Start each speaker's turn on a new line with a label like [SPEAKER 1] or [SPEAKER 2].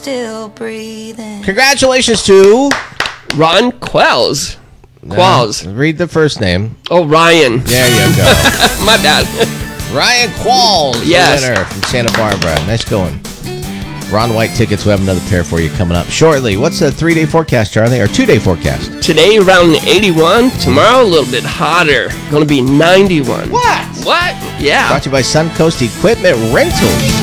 [SPEAKER 1] Still breathing.
[SPEAKER 2] Congratulations to
[SPEAKER 3] Ron Quells. Qualls.
[SPEAKER 2] Read the first name.
[SPEAKER 3] Oh, Ryan.
[SPEAKER 2] There you go.
[SPEAKER 3] My bad.
[SPEAKER 2] Ryan Qualls,
[SPEAKER 3] Yes.
[SPEAKER 2] the winner from Santa Barbara. Nice going. Ron White tickets. We have another pair for you coming up shortly. What's the 3-day forecast, Charlie? Or 2-day forecast?
[SPEAKER 3] Today around 81. Tomorrow a little bit hotter. Going to be 91.
[SPEAKER 2] What?
[SPEAKER 3] What? Yeah.
[SPEAKER 2] Brought to you by Suncoast Equipment Rentals.